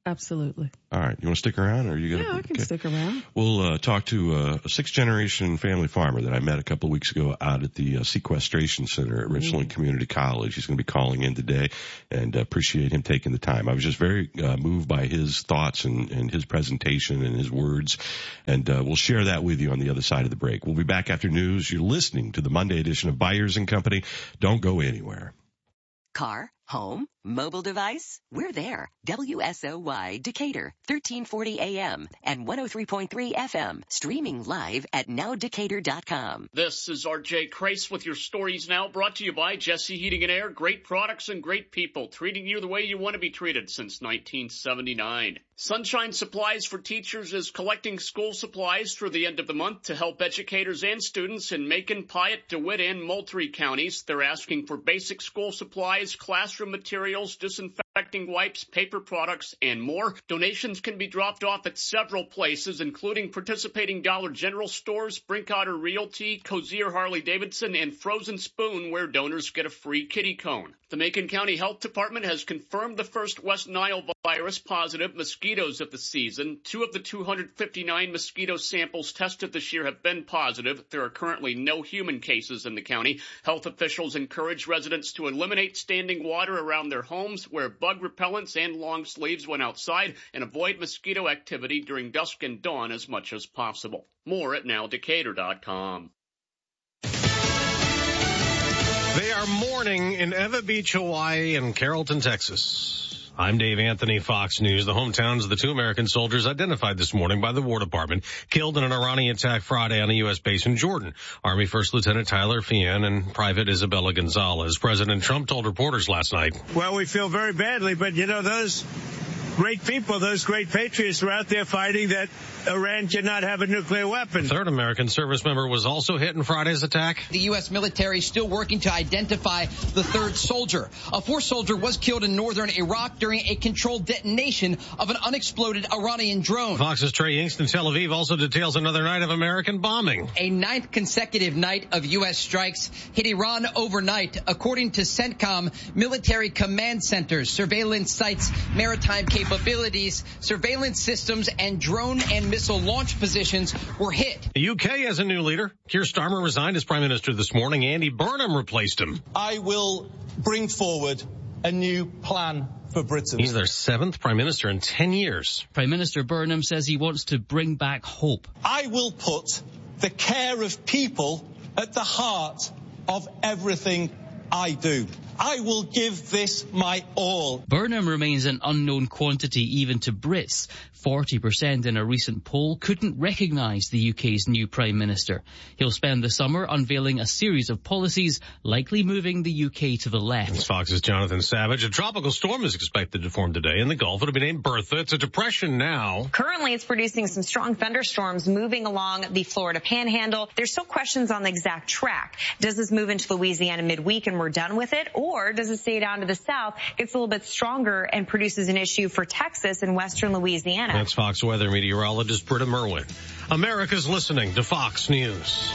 Absolutely. All right. You want to stick around, or are you going to? Yeah, I can stick around. We'll talk to a sixth-generation family farmer that I met a couple of weeks ago out at the Sequestration Center at Richland Community College. He's going to be calling in today, and appreciate him taking the time. I was just very moved by his thoughts and his presentation and his words, and we'll share that with you on the other side of the break. We'll be back after news. You're listening to the Monday edition of Byers and Company. Don't go anywhere. Car, home, mobile device, we're there. WSOY Decatur, 1340 AM and 103.3 FM, streaming live at nowdecatur.com. This is RJ Crace with your Stories Now, brought to you by Jesse Heating and Air. Great products and great people, treating you the way you want to be treated since 1979. Sunshine Supplies for Teachers is collecting school supplies through the end of the month to help educators and students in Macon, Piatt, DeWitt, and Moultrie counties. They're asking for basic school supplies, classroom materials, disinfecting wipes, paper products, and more. Donations can be dropped off at several places, including participating Dollar General stores, Brinkotter Realty, Cozier Harley-Davidson, and Frozen Spoon, where donors get a free kitty cone. The Macon County Health Department has confirmed the first West Nile virus positive mosquitoes of the season. 2 of the 259 mosquito samples tested this year have been positive. There are currently no human cases in the county. Health officials encourage residents to eliminate standing water around their homes, wear bug repellents and long sleeves when outside, and avoid mosquito activity during dusk and dawn as much as possible. More at nowdecatur.com. They are mourning in Eva Beach, Hawaii and Carrollton, Texas. I'm Dave Anthony, Fox News. The hometowns of the 2 American soldiers identified this morning by the War Department killed in an Iranian attack Friday on a U.S. base in Jordan. Army First Lieutenant Tyler Fian and Private Isabella Gonzalez. President Trump told reporters last night. Well, we feel very badly, but those great people, those great patriots were out there fighting that Iran cannot have a nuclear weapon. A 3rd American service member was also hit in Friday's attack. The U.S. military still working to identify the 3rd soldier. A 4th soldier was killed in northern Iraq during a controlled detonation of an unexploded Iranian drone. Fox's Trey Yingst in Tel Aviv also details another night of American bombing. A 9th consecutive night of U.S. strikes hit Iran overnight, according to CENTCOM, military command centers, surveillance sites, maritime capabilities, surveillance systems, and drone and missile launch positions were hit. The UK has a new leader. Keir Starmer resigned as Prime Minister this morning. Andy Burnham replaced him. I will bring forward a new plan for Britain. He's their 7th Prime Minister in 10 years. Prime Minister Burnham says he wants to bring back hope. I will put the care of people at the heart of everything I do. I will give this my all. Burnham remains an unknown quantity even to Brits. 40% in a recent poll couldn't recognise the UK's new Prime Minister. He'll spend the summer unveiling a series of policies, likely moving the UK to the left. It's Fox's Jonathan Savage. A tropical storm is expected to form today in the Gulf. It'll be named Bertha. It's a depression now. Currently, it's producing some strong thunderstorms moving along the Florida Panhandle. There's still questions on the exact track. Does this move into Louisiana midweek and we're done with it? Or does it stay down to the south, gets a little bit stronger, and produces an issue for Texas and western Louisiana? That's Fox weather meteorologist Britta Merwin. America's listening to Fox News.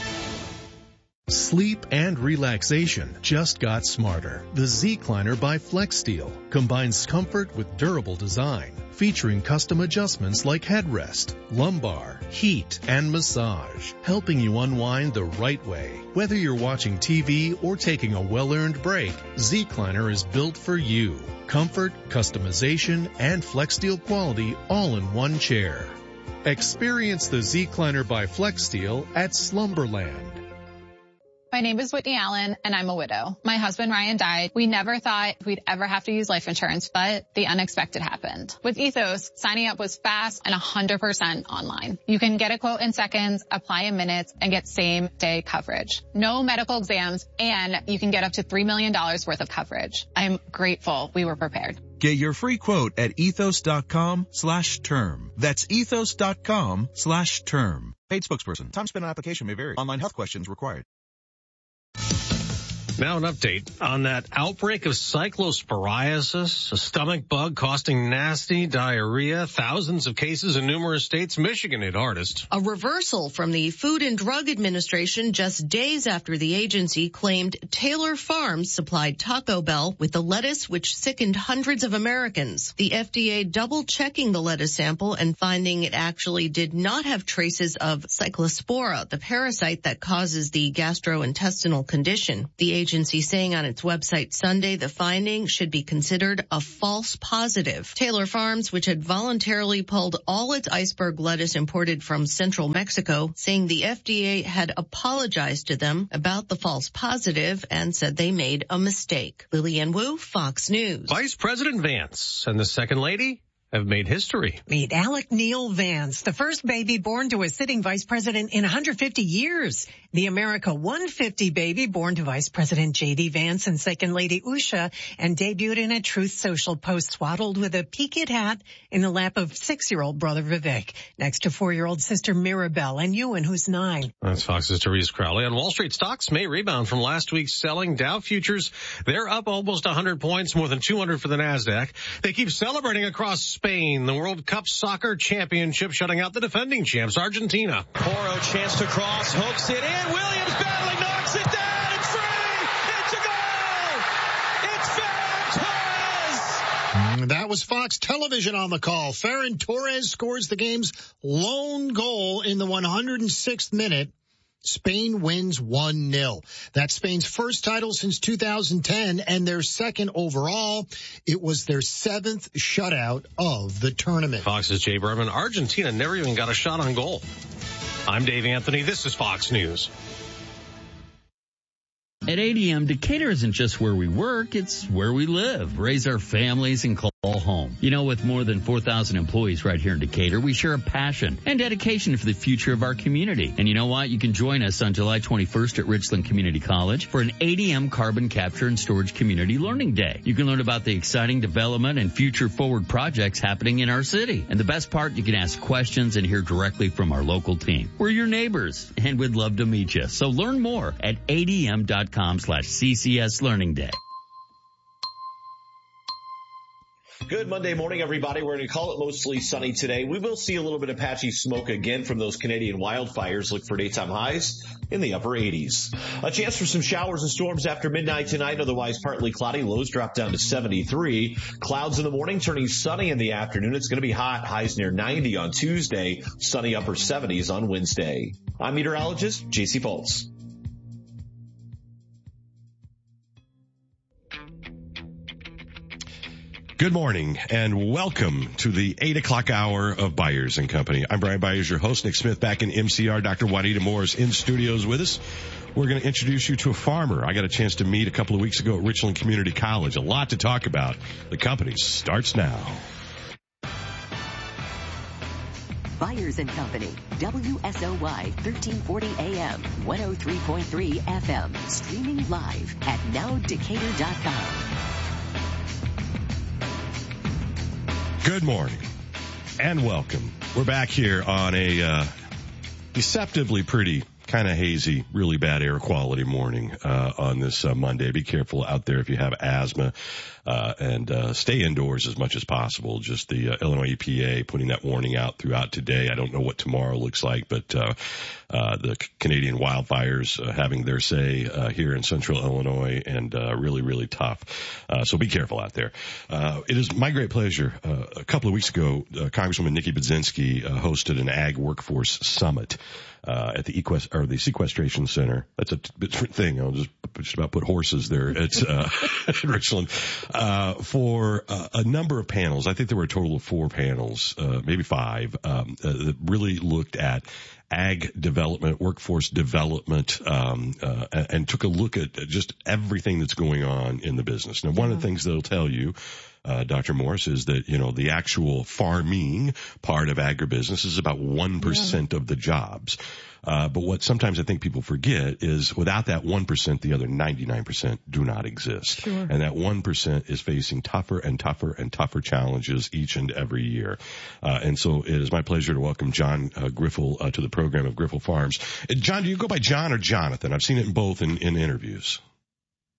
Sleep and relaxation just got smarter. The Z-Cliner by FlexSteel combines comfort with durable design, featuring custom adjustments like headrest, lumbar, heat, and massage, helping you unwind the right way. Whether you're watching TV or taking a well-earned break, Z-Cliner is built for you. Comfort, customization, and FlexSteel quality all in one chair. Experience the Z-Cliner by FlexSteel at Slumberland. My name is Whitney Allen, and I'm a widow. My husband, Ryan, died. We never thought we'd ever have to use life insurance, but the unexpected happened. With Ethos, signing up was fast and 100% online. You can get a quote in seconds, apply in minutes, and get same-day coverage. No medical exams, and you can get up to $3 million worth of coverage. I'm grateful we were prepared. Get your free quote at ethos.com/term. That's ethos.com/term. Paid spokesperson. Time spent on application may vary. Online health questions required. Now an update on that outbreak of cyclosporiasis, a stomach bug costing nasty diarrhea, thousands of cases in numerous states. Michigan hit hardest. A reversal from the Food and Drug Administration just days after the agency claimed Taylor Farms supplied Taco Bell with the lettuce which sickened hundreds of Americans. The FDA double-checking the lettuce sample and finding it actually did not have traces of Cyclospora, the parasite that causes the gastrointestinal condition. The agency saying on its website Sunday the finding should be considered a false positive. Taylor Farms, which had voluntarily pulled all its iceberg lettuce imported from central Mexico, saying the FDA had apologized to them about the false positive and said they made a mistake. Lillian Wu, Fox News. Vice President Vance and the Second Lady have made history. Meet Alec Neal Vance, the first baby born to a sitting vice president in 150 years. The America 150 baby born to Vice President J.D. Vance and Second Lady Usha, and debuted in a Truth Social post swaddled with a peaked hat in the lap of 6-year-old brother Vivek, next to 4-year-old sister Mirabelle and Ewan, who's 9. That's Fox's Therese Crowley. On Wall Street, stocks may rebound from last week's selling. Dow futures, they're up almost 100 points, more than 200 for the NASDAQ. They keep celebrating across Spain, the World Cup Soccer Championship, shutting out the defending champs, Argentina. Porro chance to cross, hooks it in. Williams battling, knocks it down. It's free. It's a goal. It's Ferran Torres. That was Fox Television on the call. Ferran Torres scores the game's lone goal in the 106th minute. Spain wins 1-0. That's Spain's first title since 2010 and their second overall. It was their 7th shutout of the tournament. Fox's Jay Berman. Argentina never even got a shot on goal. I'm Dave Anthony. This is Fox News. At ADM, Decatur isn't just where we work, it's where we live, raise our families, and call home. You know, with more than 4,000 employees right here in Decatur, we share a passion and dedication for the future of our community. And you know what? You can join us on July 21st at Richland Community College for an ADM Carbon Capture and Storage Community Learning Day. You can learn about the exciting development and future-forward projects happening in our city. And the best part, you can ask questions and hear directly from our local team. We're your neighbors, and we'd love to meet you. So learn more at adm.com/CCS Learning Day. Good Monday morning, everybody. We're going to call it mostly sunny today. We will see a little bit of patchy smoke again from those Canadian wildfires. Look for daytime highs in the upper 80s. A chance for some showers and storms after midnight tonight. Otherwise, partly cloudy. Lows drop down to 73. Clouds in the morning, turning sunny in the afternoon. It's going to be hot. Highs near 90 on Tuesday. Sunny upper 70s on Wednesday. I'm meteorologist JC Foltz. Good morning and welcome to the 8 o'clock hour of Byers and Company. I'm Brian Byers, your host. Nick Smith back in MCR. Dr. Juanita Morris in studios with us. We're going to introduce you to a farmer I got a chance to meet a couple of weeks ago at Richland Community College. A lot to talk about. The company starts now. Byers and Company, WSOY 1340 AM, 103.3 FM, streaming live at nowdecatur.com. Good morning and welcome. We're back here on a deceptively pretty, kind of hazy, really bad air quality morning on this Monday. Be careful out there if you have asthma and stay indoors as much as possible. Just the Illinois EPA putting that warning out throughout today. I don't know what tomorrow looks like, but the Canadian wildfires having their say here in central Illinois and really, really tough. So be careful out there. It is my great pleasure. A couple of weeks ago, Congresswoman Nikki Budzinski hosted an Ag Workforce Summit at the Sequestration Center. That's a different thing. I'll just about put horses there. It's at Richland for a number of panels. I think there were a total of 4 panels, maybe 5, that really looked at ag development, workforce development, and took a look at just everything that's going on in the business. Now, one of the things they'll tell you, Dr. Morris, is that, you know, the actual farming part of agribusiness is about 1% of the jobs. But what sometimes I think people forget is without that 1%, the other 99% do not exist. Sure. And that 1% is facing tougher and tougher and tougher challenges each and every year. And so it is my pleasure to welcome John Griffel to the program of Griffel Farms. John, do you go by John or Jonathan? I've seen it in both in interviews.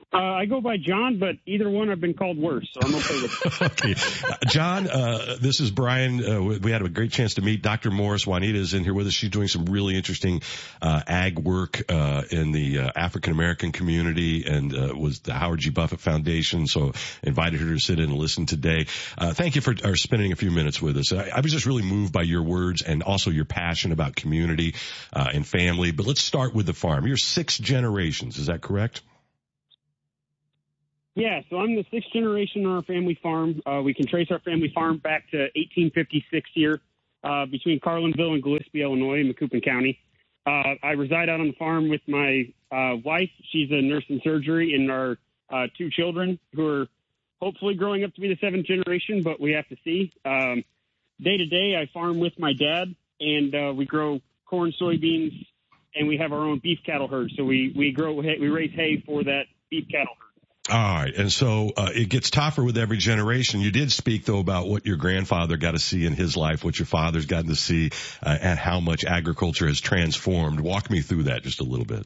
I go by John, but either one I've been called worse, so I'm okay with it. Okay. John, this is Brian. We had a great chance to meet Dr. Morris. Juanita is in here with us. She's doing some really interesting ag work in the African-American community and was the Howard G. Buffett Foundation, so invited her to sit in and listen today. Thank you for spending a few minutes with us. I was just really moved by your words and also your passion about community and family. But let's start with the farm. You're 6 generations, is that correct? Yeah, so I'm the 6th generation on our family farm. We can trace our family farm back to 1856 here between Carlinville and Gillespie, Illinois, in Macoupin County. I reside out on the farm with my wife. She's a nurse in surgery, and our 2 children who are hopefully growing up to be the 7th generation, but we have to see. Day to day, I farm with my dad, and we grow corn, soybeans, and we have our own beef cattle herd. So we raise hay for that beef cattle herd. All right. And so it gets tougher with every generation. You did speak, though, about what your grandfather got to see in his life, what your father's gotten to see, and how much agriculture has transformed. Walk me through that just a little bit.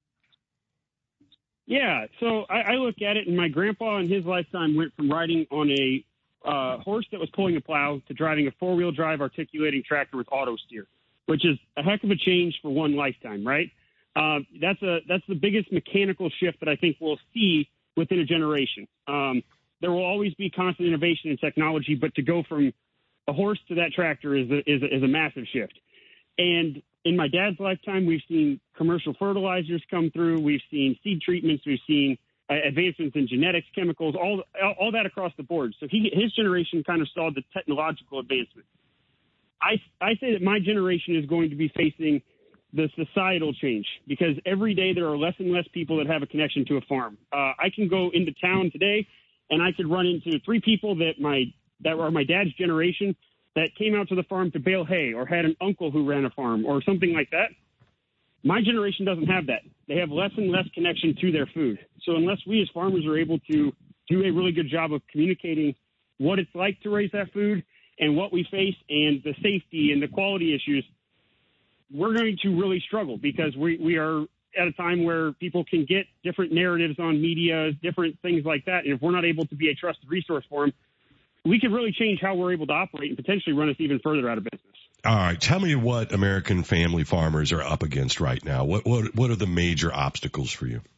Yeah. So I look at it, and my grandpa in his lifetime went from riding on a horse that was pulling a plow to driving a 4-wheel drive articulating tractor with auto steer, which is a heck of a change for one lifetime, right? That's the biggest mechanical shift that I think we'll see within a generation. There will always be constant innovation in technology, but to go from a horse to that tractor is a massive shift. And in my dad's lifetime, we've seen commercial fertilizers come through. We've seen seed treatments. We've seen advancements in genetics, chemicals, all that across the board. So his generation kind of saw the technological advancement. I say that my generation is going to be facing the societal change, because every day there are less and less people that have a connection to a farm. I can go into town today and I could run into 3 people that are my dad's generation that came out to the farm to bale hay or had an uncle who ran a farm or something like that. My generation doesn't have that. They have less and less connection to their food. So unless we as farmers are able to do a really good job of communicating what it's like to raise that food and what we face and the safety and the quality issues, we're going to really struggle, because we are at a time where people can get different narratives on media, different things like that. And if we're not able to be a trusted resource for them, we could really change how we're able to operate and potentially run us even further out of business. All right. Tell me what American family farmers are up against right now. What are the major obstacles for you?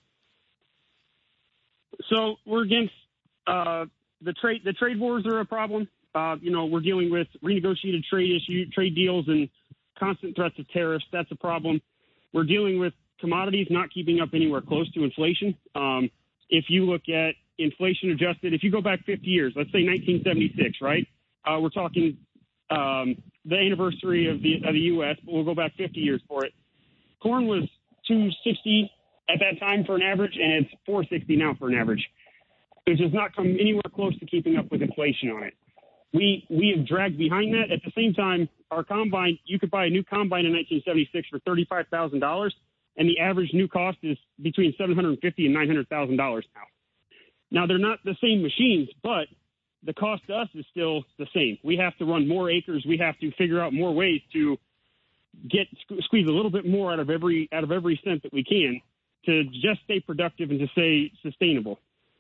So we're against the trade wars are a problem. We're dealing with renegotiated trade deals and constant threats of tariffs. That's a problem. We're dealing with commodities not keeping up anywhere close to inflation. If you look at inflation adjusted, if you go back 50 years, let's say 1976, right? We're talking the anniversary of the U.S., but we'll go back 50 years for it. Corn was $2.60 at that time for an average, and it's $4.60 now for an average. It does not come anywhere close to keeping up with inflation on it. We have dragged behind that. At the same time, our combine, you could buy a new combine in 1976 for $35,000, and the average new cost is between $750,000 and $900,000 now. Now, they're not the same machines, but the cost to us is still the same. We have to run more acres. We have to figure out more ways to squeeze a little bit more out of every cent that we can to just stay productive and to stay sustainable.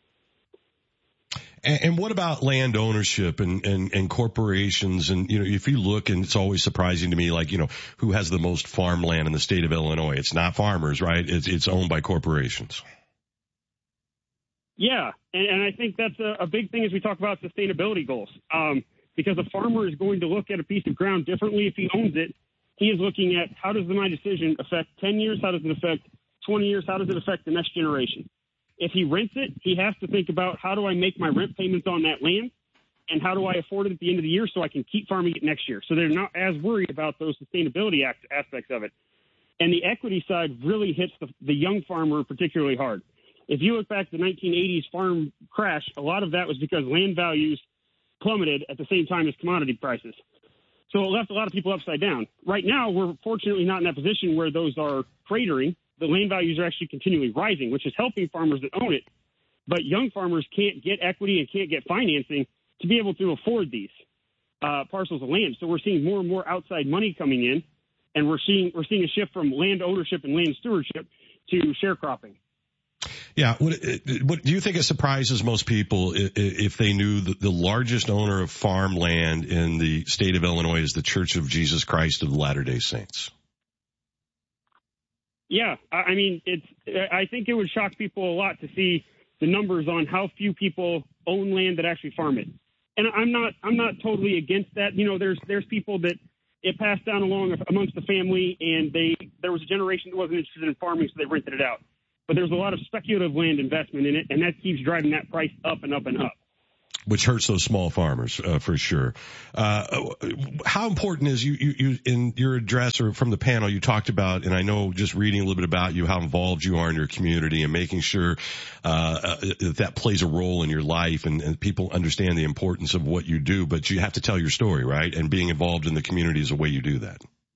And what about land ownership and corporations? And, if you look, and it's always surprising to me, who has the most farmland in the state of Illinois? It's not farmers, right? It's owned by corporations. Yeah. And I think that's a big thing as we talk about sustainability goals. Because a farmer is going to look at a piece of ground differently if he owns it. He is looking at, how does my decision affect 10 years? How does it affect 20 years? How does it affect the next generation? If he rents it, he has to think about, how do I make my rent payments on that land, and how do I afford it at the end of the year so I can keep farming it next year? So they're not as worried about those sustainability aspects of it. And the equity side really hits the young farmer particularly hard. If you look back to the 1980s farm crash, a lot of that was because land values plummeted at the same time as commodity prices. So it left a lot of people upside down. Right now, we're fortunately not in that position where those are cratering. The land values are actually continually rising, which is helping farmers that own it. But young farmers can't get equity and can't get financing to be able to afford these parcels of land. So we're seeing more and more outside money coming in, and we're seeing a shift from land ownership and land stewardship to sharecropping. Yeah. What do you think it surprises most people if they knew that the largest owner of farmland in the state of Illinois is the Church of Jesus Christ of the Latter-day Saints? Yeah. I mean, I think it would shock people a lot to see the numbers on how few people own land that actually farm it. And I'm not totally against that. You know, there's people that it passed down along amongst the family, and there was a generation that wasn't interested in farming, so they rented it out. But there's a lot of speculative land investment in it, and that keeps driving that price up and up and up. Which hurts those small farmers, for sure. How important is you in your address or from the panel you talked about, and I know just reading a little bit about you, how involved you are in your community and making sure, that plays a role in your life and people understand the importance of what you do, but you have to tell your story, right? And being involved in the community is a way you do that.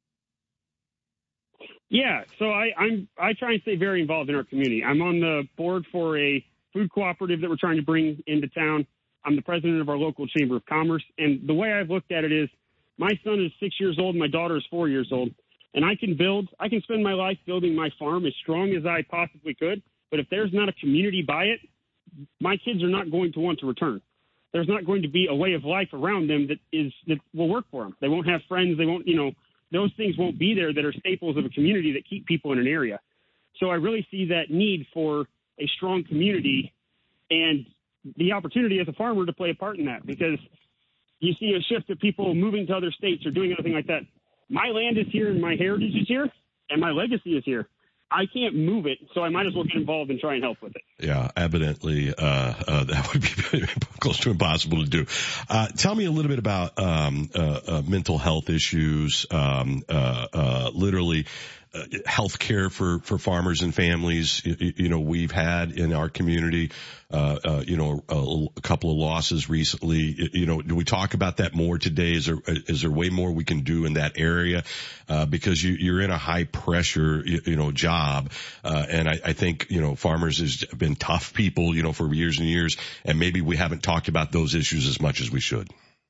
Yeah. So I try and stay very involved in our community. I'm on the board for a food cooperative that we're trying to bring into town. I'm the president of our local chamber of commerce. And the way I've looked at it is my son is 6 years old and my daughter is 4 years old. And I can spend my life building my farm as strong as I possibly could. But if there's not a community by it, my kids are not going to want to return. There's not going to be a way of life around them that will work for them. They won't have friends. They won't, those things won't be there that are staples of a community that keep people in an area. So I really see that need for a strong community and the opportunity as a farmer to play a part in that, because you see a shift of people moving to other states or doing anything like that. My land is here and my heritage is here and my legacy is here. I can't move it, so I might as well get involved and try and help with it. Yeah, evidently, that would be close to impossible to do. Tell me a little bit about, mental health issues, literally, health care for farmers and families. We've had in our community, a couple of losses recently. Do we talk about that more today? Is there way more we can do in that area? Because you're in a high pressure, job. And I think, farmers has been tough people, for years and years. And maybe we haven't talked about those issues as much as we should.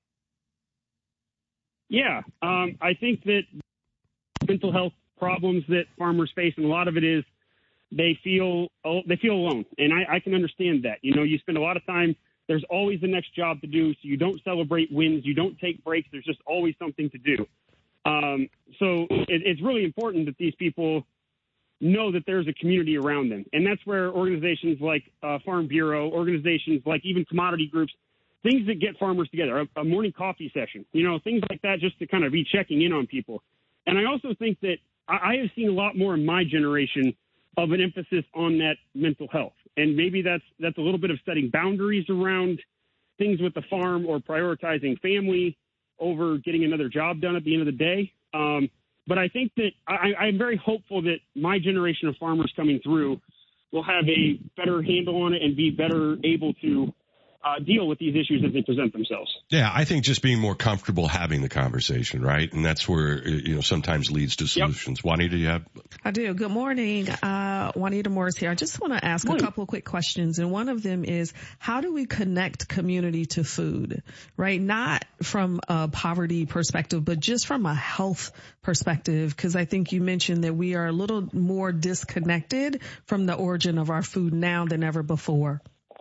Yeah. I think that mental health problems that farmers face, and a lot of it is they feel alone, and I can understand that. You spend a lot of time, there's always the next job to do, so you don't celebrate wins, you don't take breaks, there's just always something to do. So it's really important that these people know that there's a community around them, and that's where organizations like Farm Bureau, organizations like even commodity groups, things that get farmers together, a morning coffee session, things like that, just to kind of be checking in on people. And I also think that I have seen a lot more in my generation of an emphasis on that mental health. And maybe that's a little bit of setting boundaries around things with the farm or prioritizing family over getting another job done at the end of the day. But I think that I'm very hopeful that my generation of farmers coming through will have a better handle on it and be better able to deal with these issues as they present themselves. Yeah, I think just being more comfortable having the conversation, right? And that's where, sometimes leads to solutions. Yep. Juanita, you have? I do. Good morning. Juanita Morris here. I just want to ask a couple of quick questions. And one of them is, how do we connect community to food, right? Not from a poverty perspective, but just from a health perspective. Because I think you mentioned that we are a little more disconnected from the origin of our food now than ever before.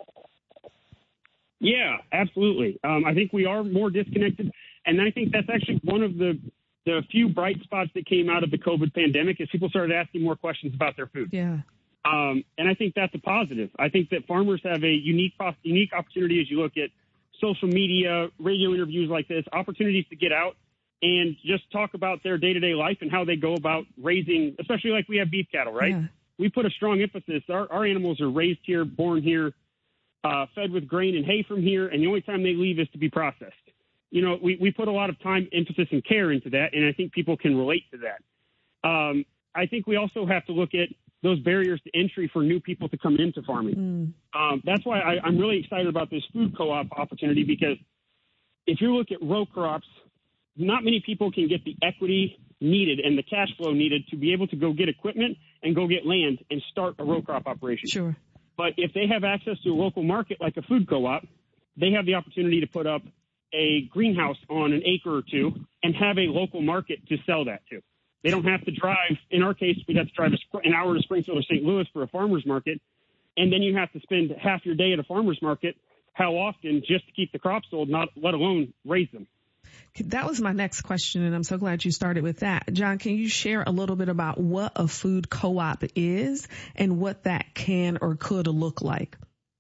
Yeah, absolutely. I think we are more disconnected. And I think that's actually one of the few bright spots that came out of the COVID pandemic is people started asking more questions about their food. Yeah. And I think that's a positive. I think that farmers have a unique opportunity as you look at social media, radio interviews like this, opportunities to get out and just talk about their day-to-day life and how they go about raising, especially like we have beef cattle, right? Yeah. We put a strong emphasis. Our animals are raised here, born here, fed with grain and hay from here, and the only time they leave is to be processed. We put a lot of time, emphasis, and care into that, and I think people can relate to that. I think we also have to look at those barriers to entry for new people to come into farming. That's why I'm really excited about this food co-op opportunity, because if you look at row crops, not many people can get the equity needed and the cash flow needed to be able to go get equipment and go get land and start a row crop operation. Sure. But if they have access to a local market like a food co-op, they have the opportunity to put up a greenhouse on an acre or two and have a local market to sell that to. They don't have to drive. In our case, we'd have to drive an hour to Springfield or St. Louis for a farmer's market. and then you have to spend half your day at a farmer's market. How often just to keep the crops sold, not let alone raise them? That was my next question, and I'm so glad you started with that. John, can you share a little bit about what a food co-op is and what that can or could look like?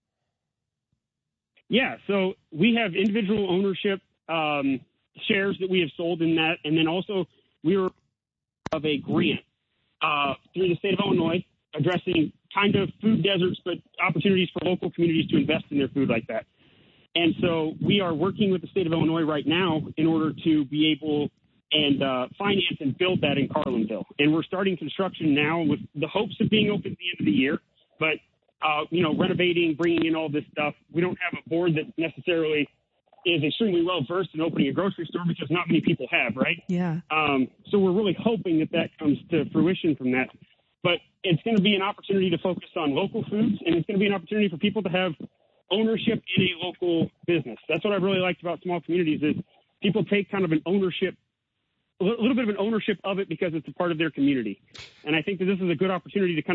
Yeah, so we have individual ownership shares that we have sold in that, and then also we were of a grant through the state of Illinois addressing kind of food deserts, but opportunities for local communities to invest in their food like that. And so we are working with the state of Illinois right now in order to be able and finance and build that in Carlinville. And we're starting construction now with the hopes of being open at the end of the year. But, renovating, bringing in all this stuff, we don't have a board that necessarily is extremely well-versed in opening a grocery store because not many people have, right? Yeah. So we're really hoping that comes to fruition from that. But it's going to be an opportunity to focus on local foods, and it's going to be an opportunity for people to have ownership in a local business. That's what I've really liked about small communities is people take kind of an ownership, a little bit of an ownership of it because it's a part of their community. And I think that this is a good opportunity to kind